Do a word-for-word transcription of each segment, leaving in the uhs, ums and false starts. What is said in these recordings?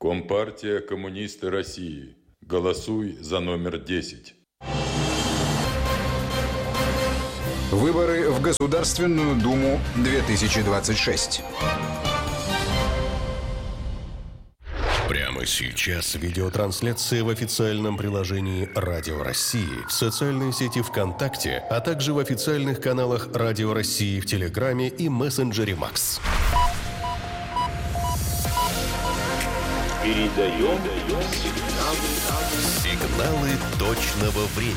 Компартия Коммунисты России. Голосуй за номер десять. Выборы в Государственную Думу две тысячи двадцать шесть. Прямо сейчас видеотрансляция в официальном приложении «Радио России», в социальной сети ВКонтакте, а также в официальных каналах «Радио России» в Телеграме и мессенджере Макс. Передаем сигналы, сигналы точного времени.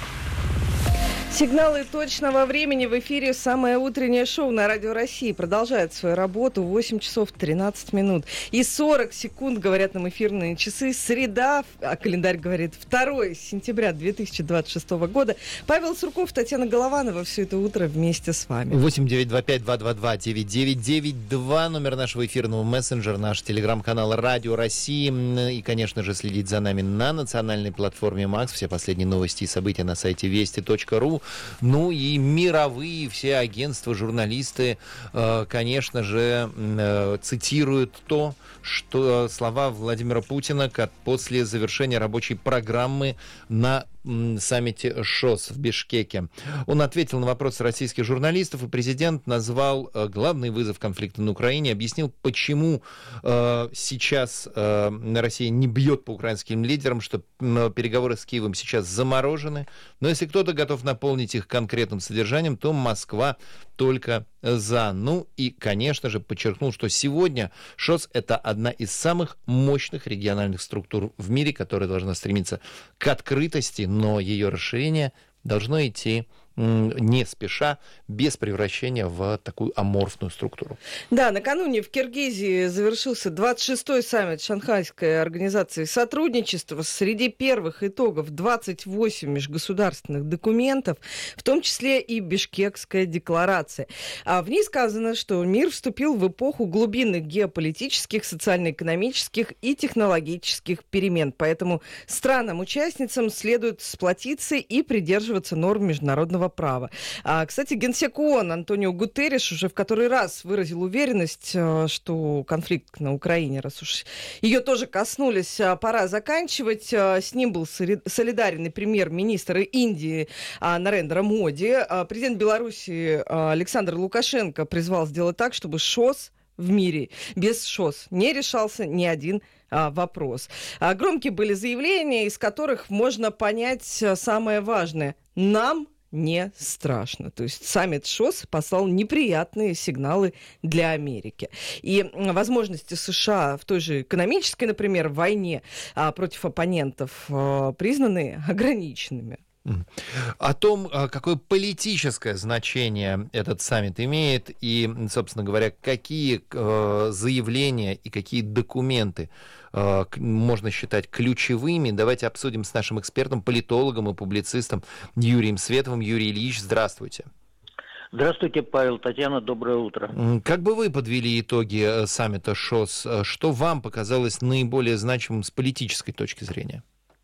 Сигналы точного времени в эфире. Самое утреннее шоу на Радио России продолжает свою работу. восемь часов тринадцать минут и сорок секунд, говорят нам эфирные часы. Среда, а календарь говорит второе сентября две тысячи двадцать шестого года. Павел Сурков, Татьяна Голованова все это утро вместе с вами. восемь девять два пять два два два девять девять девять два, номер нашего эфирного мессенджера, наш телеграм-канал Радио России. И, конечно же, следить за нами на национальной платформе Макс. Все последние новости и события на сайте вести точка ру. Ну и мировые все агентства, журналисты, конечно же, цитируют то, что слова Владимира Путина после завершения рабочей программы на саммите ШОС в Бишкеке. Он ответил на вопросы российских журналистов, и президент назвал главный вызов конфликта на Украине, объяснил, почему э, сейчас э, Россия не бьет по украинским лидерам, что э, переговоры с Киевом сейчас заморожены. Но если кто-то готов наполнить их конкретным содержанием, то Москва только за. Ну и, конечно же, подчеркнул, что сегодня ШОС – это одна из самых мощных региональных структур в мире, которая должна стремиться к открытости, но ее расширение должно идти не спеша, без превращения в такую аморфную структуру. Да, накануне в Киргизии завершился двадцать шестой саммит Шанхайской организации сотрудничества. Среди первых итогов двадцать восемь межгосударственных документов, в том числе и Бишкекская декларация. А в ней сказано, что мир вступил в эпоху глубинных геополитических, социально-экономических и технологических перемен. Поэтому странам-участницам следует сплотиться и придерживаться норм международного права. А, кстати, генсек ООН Антонио Гутерриш уже в который раз выразил уверенность, что конфликт на Украине, раз уж ее тоже коснулись, пора заканчивать. С ним был солидарен и премьер-министр Индии Нарендра Моди. Президент Беларуси Александр Лукашенко призвал сделать так, чтобы ШОС в мире без ШОС не решался ни один а, вопрос. А, громкие были заявления, из которых можно понять самое важное. Нам не страшно. То есть саммит ШОС послал неприятные сигналы для Америки. И возможности США в той же экономической, например, войне а, против оппонентов а, признаны ограниченными. О том, какое политическое значение этот саммит имеет и, собственно говоря, какие заявления и какие документы можно считать ключевыми, давайте обсудим с нашим экспертом, политологом и публицистом Юрием Световым. Юрий Ильич, здравствуйте. Здравствуйте, Павел, Татьяна, доброе утро. Как бы вы подвели итоги саммита ШОС? Что вам показалось наиболее значимым с политической точки зрения?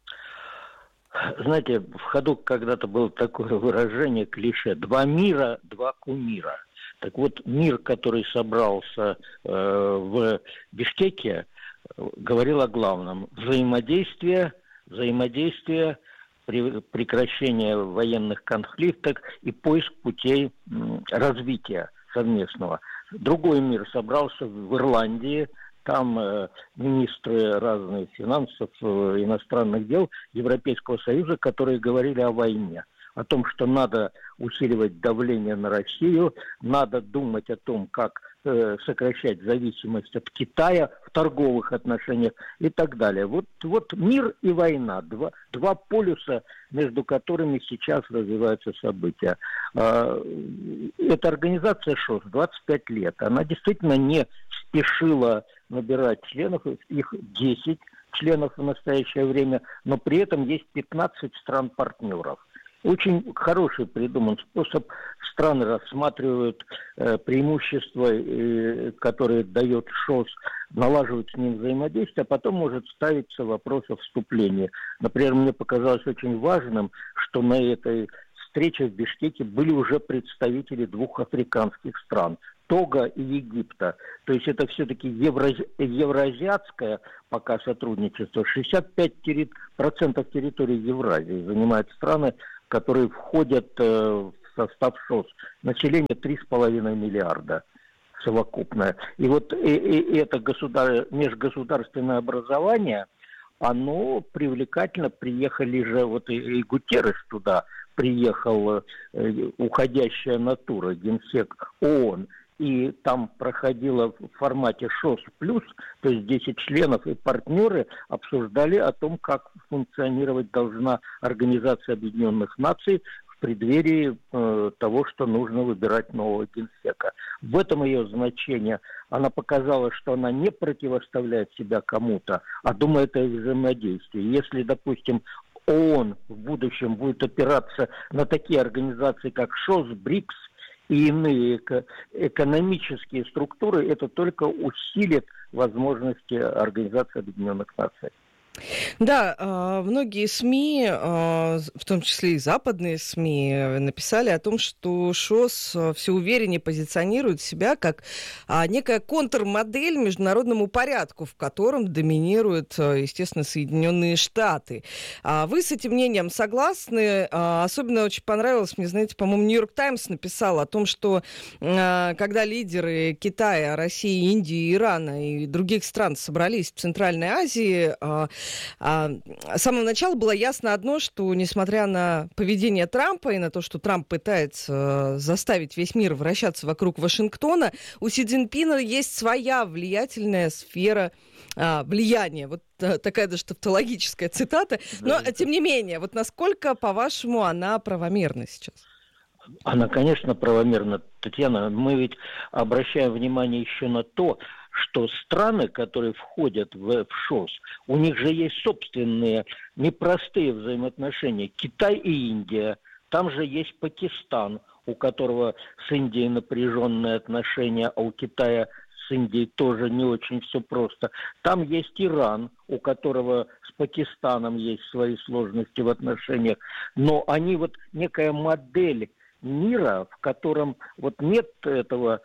Знаете, в ходу когда-то было такое выражение, клише: «Два мира, два кумира». Так вот, мир, который собрался э, в Бишкеке, говорил о главном: взаимодействие, взаимодействие, при, прекращение военных конфликтов и поиск путей м, развития совместного. Другой мир собрался в Ирландии. Там э, министры разных финансов, э, иностранных дел Европейского Союза, которые говорили о войне, о том, что надо усиливать давление на Россию, надо думать о том, как э, сокращать зависимость от Китая в торговых отношениях и так далее. Вот, вот мир и война, два, два полюса, между которыми сейчас развиваются события. Э, эта организация ШОС двадцать пять лет, она действительно не спешила набирать членов, их десять членов в настоящее время, но при этом есть пятнадцать стран-партнеров. Очень хороший придуман способ. Страны рассматривают э, преимущества, э, которые дает ШОС, налаживают с ним взаимодействие, а потом может ставиться вопрос о вступлении. Например, мне показалось очень важным, что на этой встрече в Бишкеке были уже представители двух африканских стран – Того и Египта. То есть это все-таки евро, евроазиатское пока сотрудничество. шестьдесят пять процентов территории Евразии занимают страны, которые входят э, в состав ШОС. Население три с половиной миллиарда совокупное. И вот и, и это государ... межгосударственное образование, оно привлекательно. Приехали же, вот и, и Гутерреш туда приехал, э, уходящая натура, генсек ООН, и там проходило в формате ШОС плюс, то есть десять членов и партнеры обсуждали о том, как функционировать должна Организация Объединенных Наций в преддверии э, того, что нужно выбирать нового генсека. В этом ее значение. Она показала, что она не противоставляет себя кому-то, а думает о взаимодействии. Если, допустим, ООН в будущем будет опираться на такие организации, как ШОС, БРИКС и иные эко- экономические структуры, это только усилит возможности Организации Объединенных Наций. Да, многие СМИ, в том числе и западные СМИ, написали о том, что ШОС все увереннее позиционирует себя как некая контрмодель международному порядку, в котором доминируют, естественно, Соединенные Штаты. Вы с этим мнением согласны? Особенно очень понравилось мне, знаете, по-моему, Нью-Йорк Таймс написал о том, что когда лидеры Китая, России, Индии, Ирана и других стран собрались в Центральной Азии, с самого начала было ясно одно, что несмотря на поведение Трампа и на то, что Трамп пытается заставить весь мир вращаться вокруг Вашингтона, у Си Цзиньпина есть своя влиятельная сфера а, влияния. Вот а, такая даже тавтологическая цитата. Но, да, тем не менее, вот насколько, по-вашему, она правомерна сейчас? Она, конечно, правомерна, Татьяна. Мы ведь обращаем внимание еще на то, что страны, которые входят в, в ШОС, у них же есть собственные непростые взаимоотношения. Китай и Индия. Там же есть Пакистан, у которого с Индией напряженные отношения, а у Китая с Индией тоже не очень все просто. Там есть Иран, у которого с Пакистаном есть свои сложности в отношениях. Но они вот некая модель мира, в котором вот нет этого.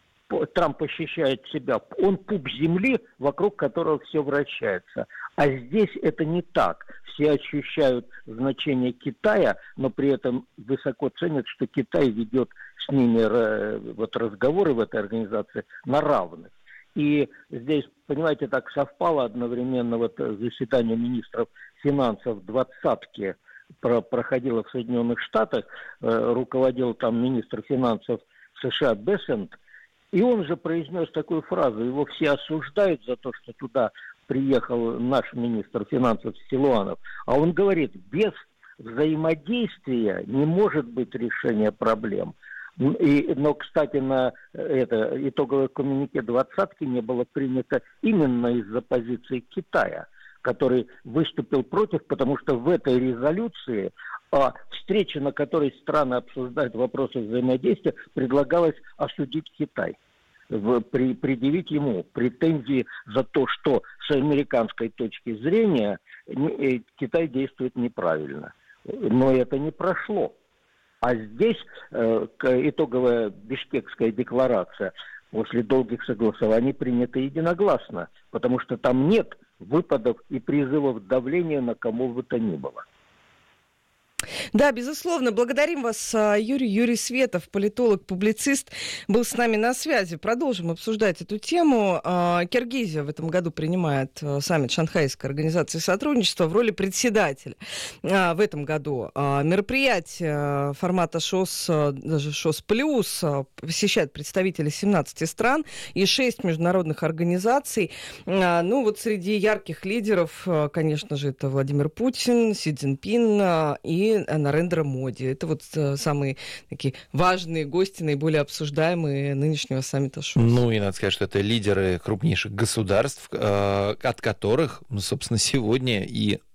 Трамп ощущает себя, он пуп земли, вокруг которого все вращается. А здесь это не так. Все ощущают значение Китая, но при этом высоко ценят, что Китай ведет с ними вот, разговоры в этой организации на равных. И здесь, понимаете, так совпало одновременно вот заседание министров финансов двадцатки проходило в Соединенных Штатах, руководил там министр финансов США Бессент. И он же произнес такую фразу, его все осуждают за то, что туда приехал наш министр финансов Силуанов, а он говорит, без взаимодействия не может быть решения проблем. И, но, кстати, на это итоговое коммюнике двадцатки не было принято именно из-за позиции Китая, который выступил против, потому что в этой резолюции о встрече, на которой страны обсуждают вопросы взаимодействия, предлагалось осудить Китай, в, при, предъявить ему претензии за то, что с американской точки зрения не, Китай действует неправильно. Но это не прошло. А здесь э, итоговая Бишкекская декларация после долгих согласований принята единогласно, потому что там нет выпадов и призывов давления на кого бы то ни было. Да, безусловно. Благодарим вас, Юрий. Юрий Светов, политолог, публицист, был с нами на связи. Продолжим обсуждать эту тему. Киргизия в этом году принимает саммит Шанхайской организации сотрудничества в роли председателя. В этом году мероприятие формата ШОС, даже ШОС плюс, посещают представители семнадцати стран и шесть международных организаций. Ну вот среди ярких лидеров, конечно же, это Владимир Путин, Си Цзиньпин и Нарендра Моди. Это вот самые такие важные гости, наиболее обсуждаемые нынешнего саммита ШОС. Ну и надо сказать, что это лидеры крупнейших государств, от которых, ну, собственно, сегодня и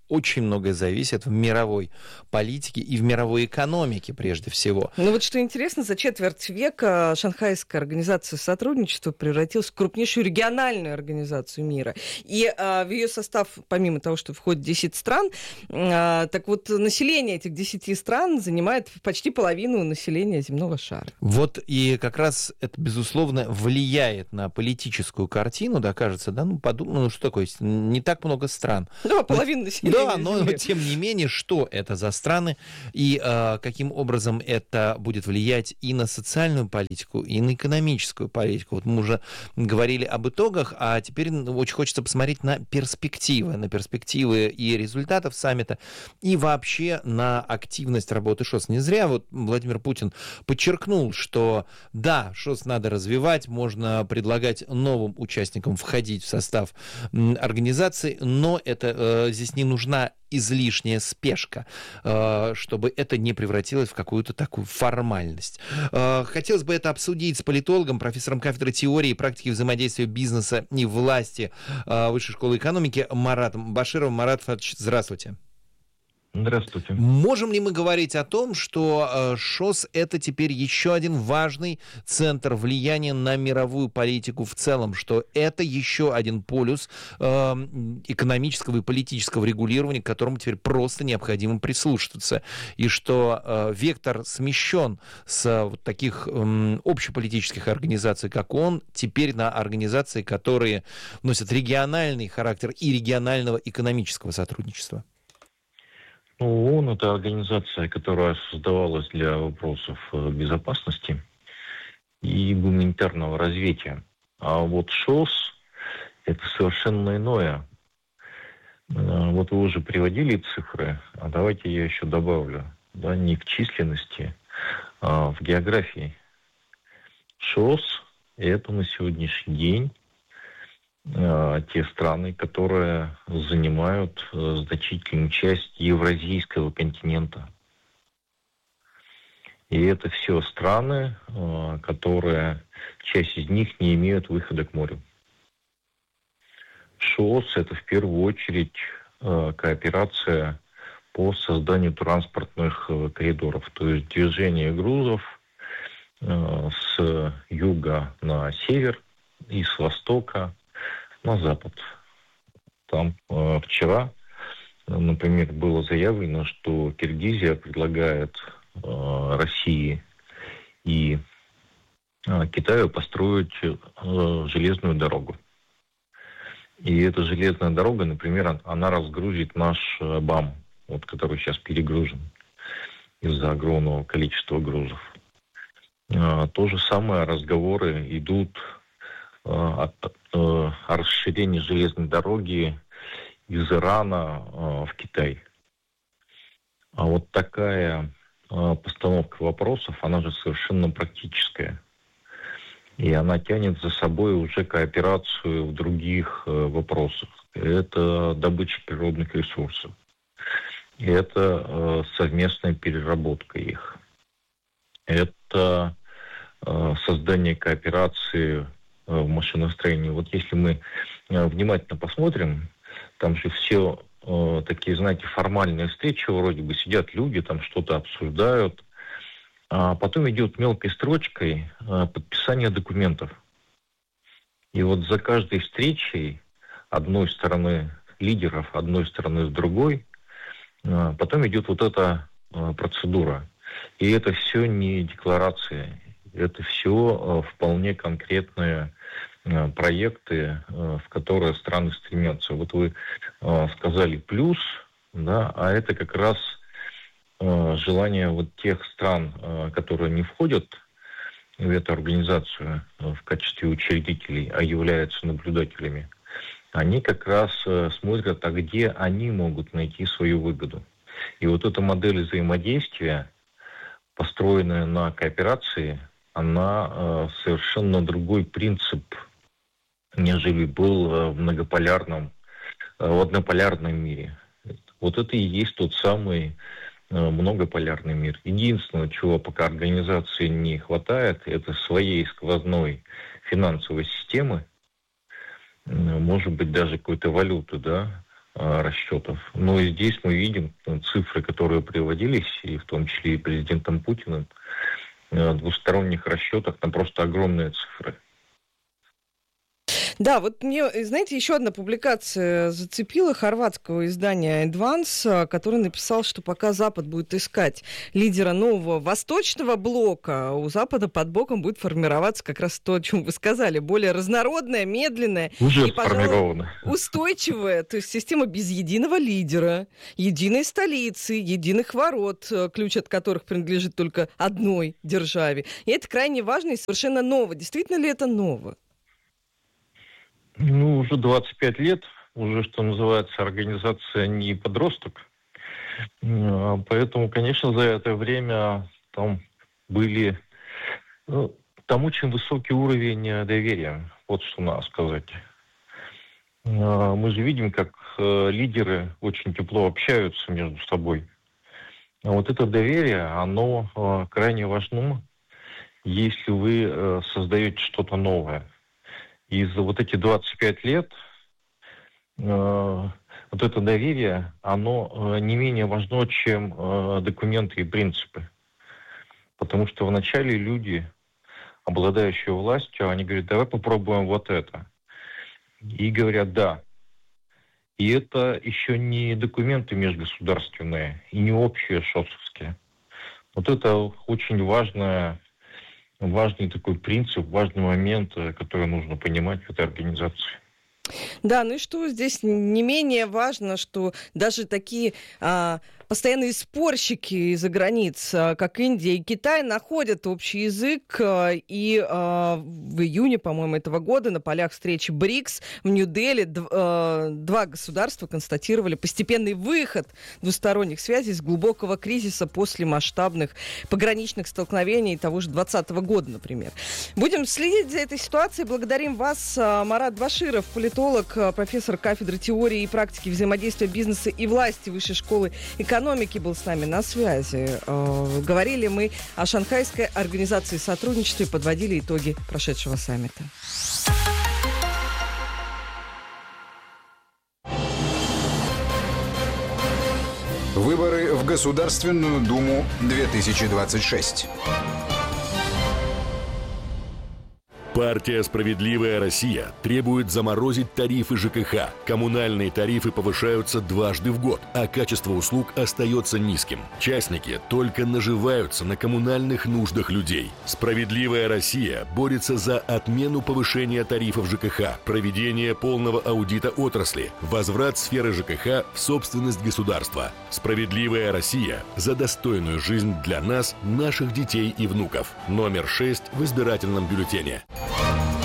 очень многое зависит в мировой политике и в мировой экономике прежде всего. Ну вот что интересно, за четверть века Шанхайская организация сотрудничества превратилась в крупнейшую региональную организацию мира. И а, в ее состав, помимо того, что входит десять стран, а, так вот население этих десяти стран занимает почти половину населения земного шара. Вот и как раз это, безусловно, влияет на политическую картину, да, кажется, да, ну, подумай, ну, что такое, не так много стран. Да, половина населения. Да, но, но тем не менее, что это за страны и э, каким образом это будет влиять и на социальную политику, и на экономическую политику. Вот мы уже говорили об итогах, а теперь очень хочется посмотреть на перспективы, на перспективы и результатов саммита, и вообще на активность работы ШОС. Не зря вот Владимир Путин подчеркнул, что да, ШОС надо развивать, можно предлагать новым участникам входить в состав организации, но это э, здесь не нужна излишняя спешка, э, чтобы это не превратилось в какую-то такую формальность. Э, хотелось бы это обсудить с политологом, профессором кафедры теории и практики взаимодействия бизнеса и власти э, Высшей школы экономики Маратом Башировым. Марат Фадович, здравствуйте. Здравствуйте. Можем ли мы говорить о том, что э, ШОС — это теперь еще один важный центр влияния на мировую политику в целом, что это еще один полюс э, экономического и политического регулирования, к которому теперь просто необходимо прислушиваться, и что э, вектор смещен с э, вот таких э, общеполитических организаций, как ООН, теперь на организации, которые носят региональный характер и регионального экономического сотрудничества? Ну, ООН — это организация, которая создавалась для вопросов безопасности и гуманитарного развития. А вот ШОС — это совершенно иное. Вот вы уже приводили цифры, а давайте я еще добавлю. Да, не в численности, а в географии. ШОС — это на сегодняшний день те страны, которые занимают значительную часть евразийского континента. И это все страны, которые, часть из них не имеют выхода к морю. ШОС — это в первую очередь кооперация по созданию транспортных коридоров, то есть движение грузов с юга на север и с востока на запад. Там э, вчера, например, было заявлено, что Киргизия предлагает э, России и э, Китаю построить э, железную дорогу. И эта железная дорога, например, она разгрузит наш э, БАМ, вот, который сейчас перегружен из-за огромного количества грузов. Э, то же самое разговоры идут о расширении железной дороги из Ирана в Китай. А вот такая постановка вопросов, она же совершенно практическая. И она тянет за собой уже кооперацию в других вопросах. Это добыча природных ресурсов. И это совместная переработка их. Это создание кооперации в машиностроении. Вот если мы внимательно посмотрим, там же все э, такие, знаете, формальные встречи, вроде бы сидят люди, там что-то обсуждают, а потом идет мелкой строчкой э, подписание документов. И вот за каждой встречей одной стороны лидеров, одной стороны с другой, э, потом идет вот эта э, процедура. И это все не декларация. Это все э, вполне конкретные э, проекты, э, в которые страны стремятся. Вот вы э, сказали плюс, да, а это как раз э, желание вот тех стран, э, которые не входят в эту организацию э, в качестве учредителей, а являются наблюдателями. Они как раз э, смотрят, а где они могут найти свою выгоду. И вот эта модель взаимодействия, построенная на кооперации, она э, совершенно другой принцип, нежели был э, в многополярном, э, в однополярном мире. Вот это и есть тот самый э, многополярный мир. Единственное, чего пока организации не хватает, это своей сквозной финансовой системы, э, может быть, даже какой-то валюты, да, расчетов. Но и здесь мы видим цифры, которые приводились, и в том числе и президентом Путиным, в двусторонних расчетах, там просто огромные цифры. Да, вот мне, знаете, еще одна публикация зацепила хорватского издания Advance, который написал, что пока Запад будет искать лидера нового восточного блока, у Запада под боком будет формироваться как раз то, о чем вы сказали, более разнородная, медленная Уже и, пожалуй, устойчивая, то есть система без единого лидера, единой столицы, единых ворот, ключ от которых принадлежит только одной державе. И это крайне важно и совершенно ново. Действительно ли это ново? Ну, уже двадцать пять лет, уже, что называется, организация не подросток. Поэтому, конечно, за это время там были... Ну, там очень высокий уровень доверия, вот что надо сказать. Мы же видим, как лидеры очень тепло общаются между собой. А вот это доверие, оно крайне важно, если вы создаете что-то новое. И за вот эти двадцать пять лет э, вот это доверие, оно э, не менее важно, чем э, документы и принципы. Потому что вначале люди, обладающие властью, они говорят, давай попробуем вот это. И говорят, да. И это еще не документы межгосударственные, и не общие шосовские. Вот это очень важное... Важный такой принцип, важный момент, который нужно понимать в этой организации. Да, ну и что здесь не менее важно, что даже такие а, постоянные спорщики из-за границ, как Индия и Китай, находят общий язык. И а, в июне, по-моему, этого года на полях встречи БРИКС в Нью-Дели д- а, два государства констатировали постепенный выход двусторонних связей из глубокого кризиса после масштабных пограничных столкновений того же двадцатого года, например. Будем следить за этой ситуацией. Благодарим вас, Марат Баширов, политолог, профессор кафедры теории и практики взаимодействия бизнеса и власти Высшей школы экономики, был с нами на связи. Э, говорили мы о Шанхайской организации сотрудничества и подводили итоги прошедшего саммита. Выборы в Государственную Думу две тысячи двадцать шесть. Партия «Справедливая Россия» требует заморозить тарифы ЖКХ. Коммунальные тарифы повышаются дважды в год, а качество услуг остается низким. Частники только наживаются на коммунальных нуждах людей. «Справедливая Россия» борется за отмену повышения тарифов ЖКХ, проведение полного аудита отрасли, возврат сферы ЖКХ в собственность государства. «Справедливая Россия» за достойную жизнь для нас, наших детей и внуков. Номер шесть в избирательном бюллетене.